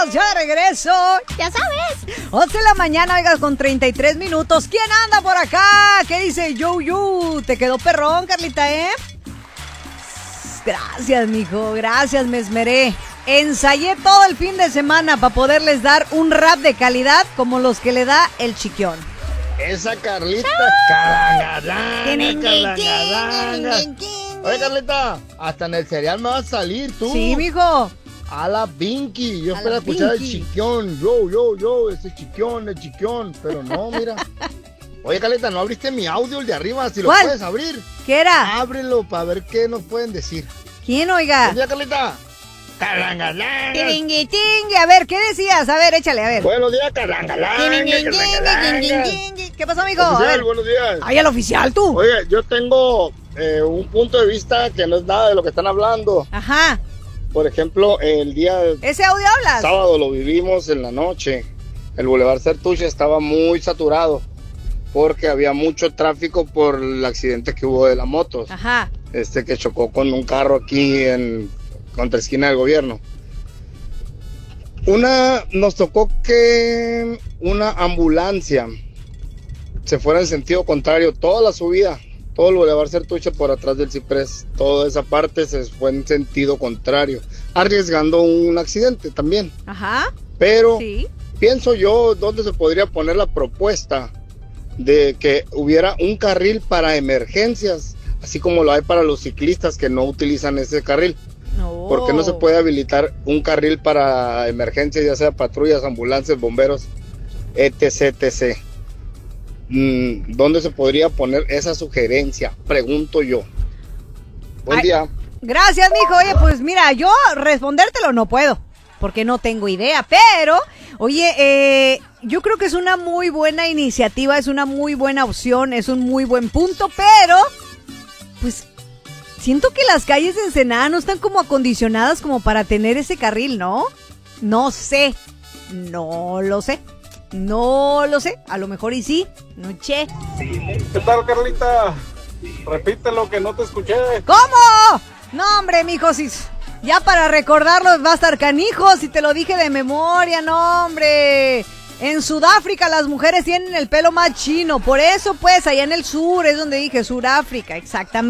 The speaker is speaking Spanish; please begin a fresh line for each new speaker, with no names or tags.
amigos, ya de regreso. Ya sabes. 11 de la mañana, oigas, con 33 minutos. ¿Quién anda por acá? ¿Qué dice Yo? Te quedó perrón, Carlita, ¿eh? Gracias, mijo. Gracias, me esmeré. Ensayé todo el fin de semana para poderles dar un rap de calidad como los que le da el Chiquión.
Esa Carlita, calangadanga. Oye, Carlita, hasta en el cereal me va a salir tú.
Sí, mijo.
A la Pinky. Yo espero escuchar el Chiquión. Yo, ese Chiquión, el Chiquión. Pero no, mira. Oye, Carlita, ¿no abriste mi audio, el de arriba? Si lo puedes abrir.
¿Qué era?
Ábrelo para ver qué nos pueden decir.
¿Quién, oiga?
Buen día, Carlita. Calangalanga.
Tingue. A ver, ¿qué decías? A ver, échale, a ver.
Buenos días, calangalanga.
¿Qué pasó, amigo?
Oficial, buenos días.
Ay, al oficial, tú.
Oye, yo tengo un punto de vista que no es nada de lo que están hablando.
Ajá.
Por ejemplo, el día...
¿Ese audio hablas?
Sábado lo vivimos en la noche. El Boulevard Sertuche estaba muy saturado porque había mucho tráfico por el accidente que hubo de la moto.
Ajá.
Que chocó con un carro aquí en contraesquina del gobierno. Nos tocó que una ambulancia se fuera en sentido contrario, toda la subida, todo el Boulevard Sertuche por atrás del Ciprés, toda esa parte se fue en sentido contrario, arriesgando un accidente también.
Ajá.
Pero
sí.
Pienso yo, ¿dónde se podría poner la propuesta de que hubiera un carril para emergencias, así como lo hay para los ciclistas que no utilizan ese carril?
No.
¿Por qué no se puede habilitar un carril para emergencias, ya sea patrullas, ambulancias, bomberos, etc? ¿Dónde se podría poner esa sugerencia? Pregunto yo. Buen día.
Gracias, mijo. Oye, pues mira, yo respondértelo no puedo, porque no tengo idea, pero, oye, yo creo que es una muy buena iniciativa, es una muy buena opción, es un muy buen punto, pero, pues, siento que las calles de Ensenada no están como acondicionadas como para tener ese carril, ¿no? No sé, no lo sé, a lo mejor y sí, no che.
¿Qué tal, Carlita? Repítelo que no te escuché.
¿Cómo? No, hombre, mijo, si... Ya para recordarlo va a estar canijo, si te lo dije de memoria, no, hombre. En Sudáfrica las mujeres tienen el pelo más chino, por eso pues allá en el sur es donde dije Sudáfrica, exactamente.